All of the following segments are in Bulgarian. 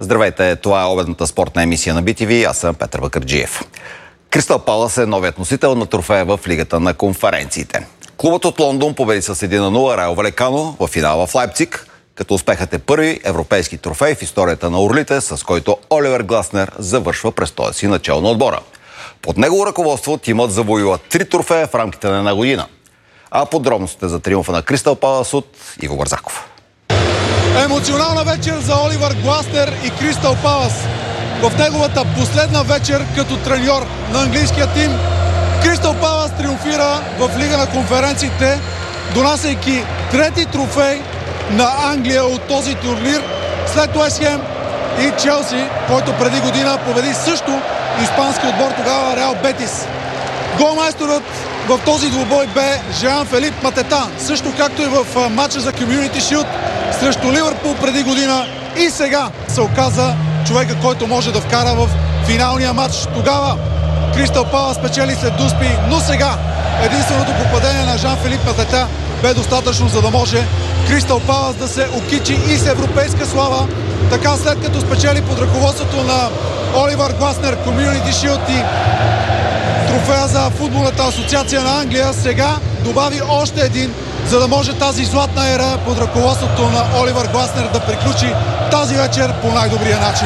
Здравейте, това е обедната спортна емисия на BTV. Аз съм Петър Бакърджиев. Кристал Палас е новият носител на трофея в Лигата на конференциите. Клубът от Лондон победи с 1-0 Райо Валекано в финала в Лайпциг, като успехът е първи европейски трофей в историята на орлите, с който Оливер Гласнер завършва престоя си начало на отбора. Под негово ръководство тимът завоюва 3 трофея в рамките на една година. А подробностите за триумфа на Кристал Палас от Иво Бързаков. Емоционална вечер за Оливер Гласнер и Кристал Палас. В неговата последна вечер като треньор на английския тим, Кристал Палас триумфира в Лига на конференциите, донасяйки трети трофей на Англия от този турнир, след Уест Хем и Челси, който преди година победи също испански отбор, тогава Реал Бетис. Голмайсторът в този двубой бе Жан-Филип Матета, също както и в матча за Community Shield срещу Ливърпул преди година, и сега се оказа човека, който може да вкара в финалния матч. Тогава Кристал Палас спечели след дуспи, но сега единственото попадение на Жан-Филип Матета бе достатъчно, за да може Кристал Палас да се окичи и с европейска слава. Така, след като спечели под ръководството на Оливер Гласнер Community Shield и трофея за футболната асоциация на Англия, сега добави още един, за да може тази златна ера под ръководството на Оливер Гласнер да приключи тази вечер по най-добрия начин.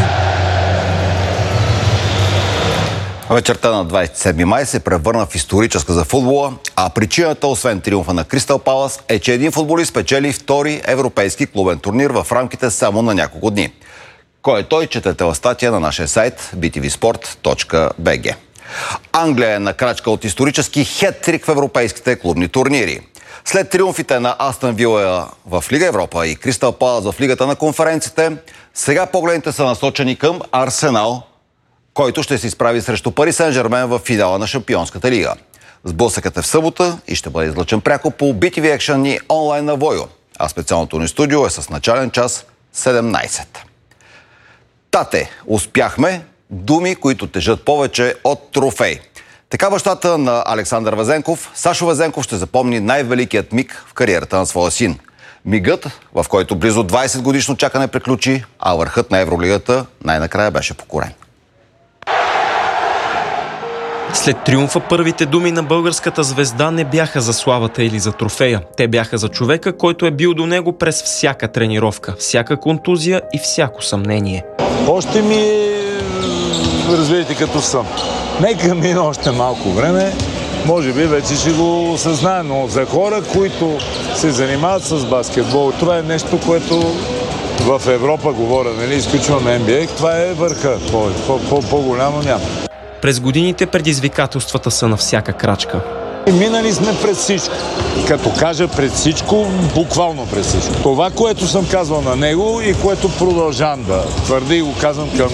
Вечерта на 27 май се превърна в историческа за футбола, а причината, освен триумфа на Кристал Палас, е, че един футболист спечели втори европейски клубен турнир в рамките само на няколко дни. Кой е той, четете в статия на нашия сайт btvsport.bg. Англия е на крачка от исторически хет-трик в европейските клубни турнири. След триумфите на Астън Вила в Лига Европа и Кристал Палас в Лигата на конференциите, сега погледните са насочени към Арсенал, който ще се изправи срещу Пари Сен-Жермен в финала на Шампионската лига. Сблъсъкът е в събота и ще бъде излъчен пряко по BTV Action и онлайн на Войо, а специалното ни студио е с начален час 17. Тате, успяхме! Думи, които тежат повече от трофей. Така бащата на Александър Везенков, Сашо Везенков, ще запомни най-великият миг в кариерата на своя син. Мигът, в който близо 20 годишно чакане приключи, а върхът на Евролигата най-накрая беше покорен. След триумфа първите думи на българската звезда не бяха за славата или за трофея. Те бяха за човека, който е бил до него през всяка тренировка, всяка контузия и всяко съмнение. Още ми разберете като съм. Нека мине още малко време, може би вече ще го осъзнаем, но за хора, които се занимават с баскетбол, това е нещо, което в Европа говоря, нали, изключваме NBA, това е върха, по-голямо няма. През годините предизвикателствата са на всяка крачка. Минали сме през всичко. Като кажа през всичко, буквално през всичко. Това, което съм казвал на него и което продължавам да твърда и го казвам към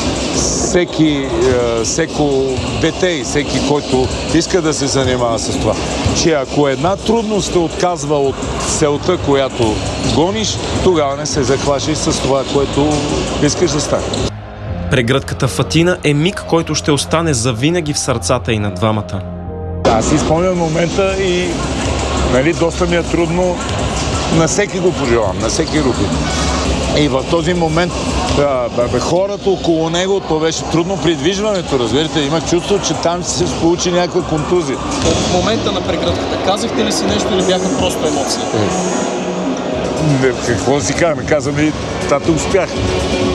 всеко дете и всеки, който иска да се занимава с това, че ако една трудност те отказва от целта, която гониш, тогава не се захващаш с това, което искаш да стане. Прегръдката в Атина е миг, който ще остане завинаги в сърцата и на двамата. Аз си спомням момента и доста ми е трудно. На всеки го пожелавам, на всеки руки. И в този момент хората около него, то беше трудно придвижването, разбирате. Имах чувство, че там се получи някаква контузия. В момента на прегръдката казахте ли си нещо или бяха просто емоции? Какво да си казваме? Казваме, тата успях.